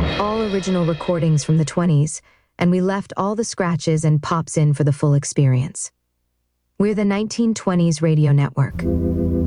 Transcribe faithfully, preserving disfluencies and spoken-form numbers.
All original recordings from the twenties, and we left all the scratches and pops in for the full experience. We're the nineteen twenties Radio Network.